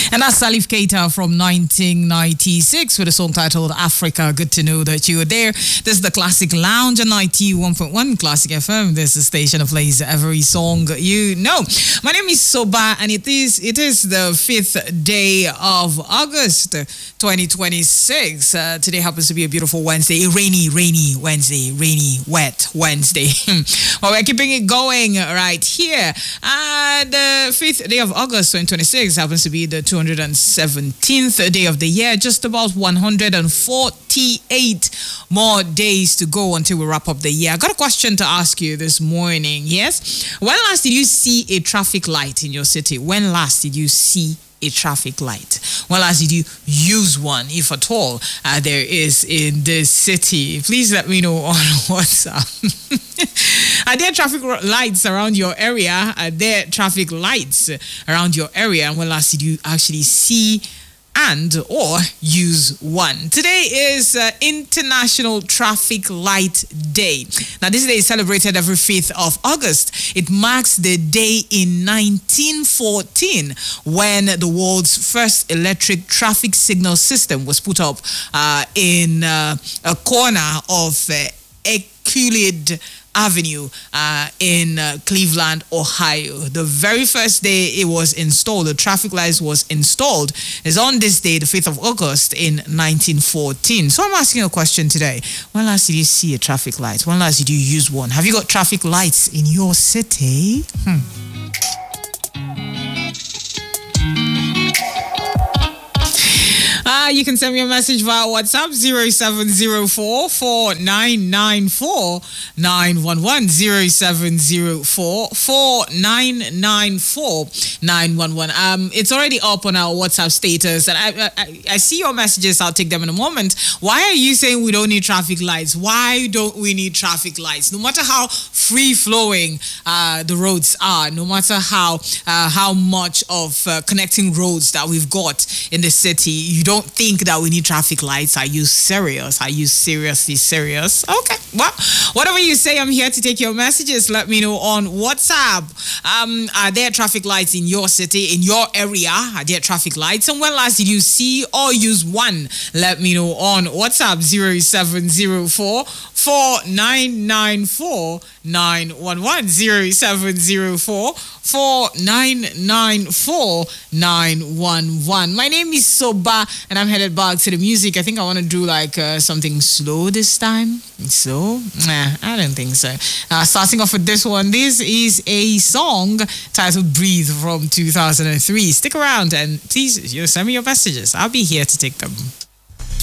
And that's Salif Keita from 1996 with a song titled Africa. Good to know that you were there. This is the Classic Lounge on 91.1 Classic FM. This is a station that plays every song you know. My name is Soba, and it is the 5th day of August 2026. Today happens to be a beautiful Wednesday, a rainy Wednesday, wet Wednesday. Well, we're keeping it going right here. The 5th day of August 2026 happens to be the 217th day of the year. Just about 148 more days to go until we wrap up the year. I got a question to ask you this morning. Yes? When last did you see a traffic light in your city? When last did you see a traffic light? When last did you use one, if at all, there is in this city? Please let me know on WhatsApp. Are there traffic lights around your area? Are there traffic lights around your area? And when last did you actually see and or use one? Today is International Traffic Light Day. Now, this day is celebrated every 5th of August. It marks the day in 1914 when the world's first electric traffic signal system was put up in a corner of Euclid Avenue in Cleveland, Ohio. The very first day it was installed, the traffic lights was installed, is on this day, the 5th of August in 1914. So I'm asking a question today. When last did you see a traffic light? When last did you use one? Have you got traffic lights in your city? You can send me a message via WhatsApp 0704 4994 911 0704 4994 911. It's already up on our WhatsApp status, and I see your messages. I'll take them in a moment. Why are you saying we don't need traffic lights? Why don't we need traffic lights? No matter how free flowing the roads are, no matter how much of connecting roads that we've got in the city, you don't think that we need traffic lights? Are you serious? Are you seriously serious? Okay, well, whatever you say, I'm here to take your messages. Let me know on WhatsApp. Are there traffic lights in your city, in your area? Are there traffic lights? And when last did you see or use one? Let me know on WhatsApp 0704 4994 911 0704 4994 911. My name is Soba, and I'm headed back to the music. I think I want to do like something slow this time. So, I don't think so. Starting off with this one. This is a song titled Breathe from 2003. Stick around and please send me your messages. I'll be here to take them.